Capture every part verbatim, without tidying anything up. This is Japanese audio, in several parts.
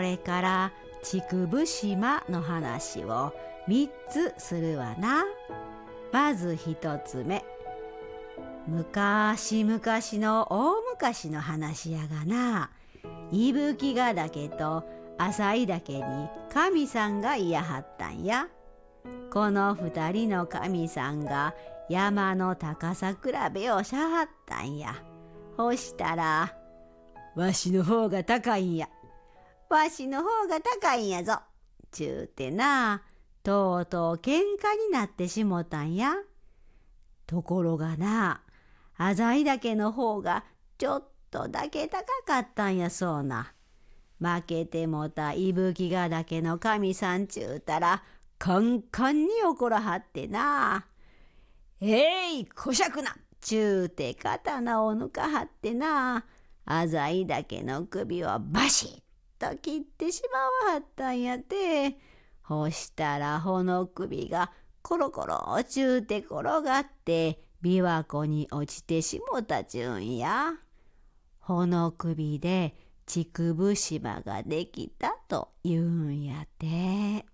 れから竹生島の話をみっつするわな。まずひとつめ。むかしむかしの大昔の話やがな。伊吹ヶ岳と浅井岳に神さんがいやはったんや。この二人の神さんが山の高さ比べをしゃはったんや。ほしたら、わしの方が高いんや。わしの方が高いんやぞ。ちゅうてな、とうとう喧嘩になってしもたんや。ところがな、浅井岳の方がちょっとだけ高かったんやそうな。負けてもた伊吹ヶ岳の神さんちゅうたら、カンカンに怒らはってな。えい、こしゃくなちゅうて刀を抜かはってな。浅井岳の首をバシッと切ってしまわはったんやて。ほしたらほの首がコロコロちゅうて転がって琵琶湖に落ちてしもたちゅうんや。ほの首で竹生島ができたというんやて。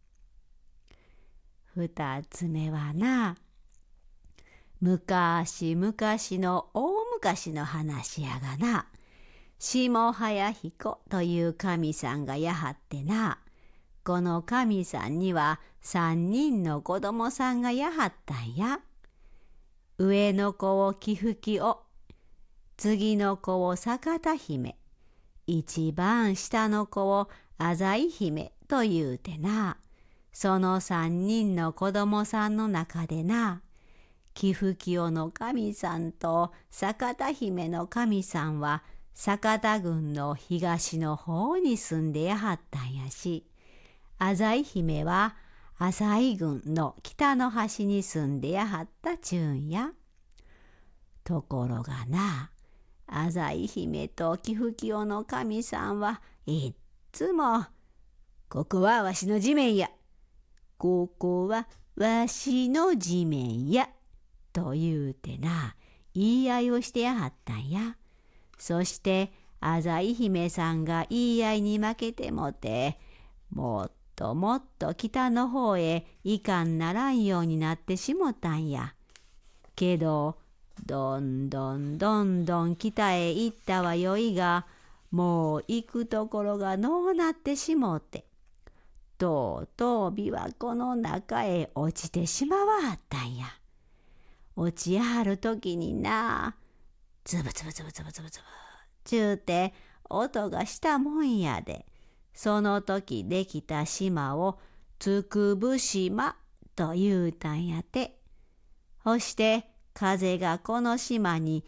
二つ目はな、むかしむかしの大昔の話やがな。下早彦という神さんがやはってな。この神さんには三人の子供さんがやはったんや。上の子を貴吹を、次の子を坂田姫、一番下の子を浅井姫と言うてな。その三人の子供さんの中でな、貴吹をの神さんと坂田姫の神さんは坂田郡の東の方に住んでやはったんやし、浅井姫は浅井郡の北の端に住んでやはったちゅうんや。ところがな、浅井姫と貴吹をの神さんはいっつも、ここはわしの地面や。ここはわしの地面や。と言うてな、言い合いをしてやはったんや。そして浅井姫さんが言い合いに負けてもて、もっともっと北の方へいかんならんようになってしもたんや。けど、どんどんどんどん北へ行ったはよいが、もう行くところがのうなってしもて、とうとう琵琶湖の中へ落ちてしまわはったんや。落ちやはるときにな、つぶつぶつぶつぶつぶつぶちゅうて音がしたもんやで、その時できた島を竹生島と言うたんやて。ほして風がこの島に